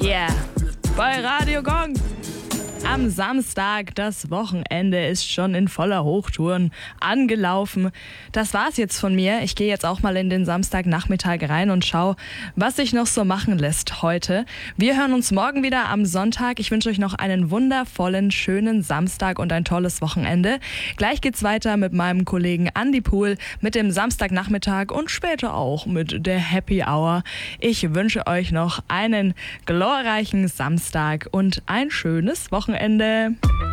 Yeah, bei Radio Gong. Am Samstag, das Wochenende ist schon in voller Hochtouren angelaufen. Das war's jetzt von mir. Ich gehe jetzt auch mal in den Samstagnachmittag rein und schaue, was sich noch so machen lässt heute. Wir hören uns morgen wieder am Sonntag. Ich wünsche euch noch einen wundervollen, schönen Samstag und ein tolles Wochenende. Gleich geht's weiter mit meinem Kollegen Andy Pool, mit dem Samstagnachmittag und später auch mit der Happy Hour. Ich wünsche euch noch einen glorreichen Samstag und ein schönes Wochenende.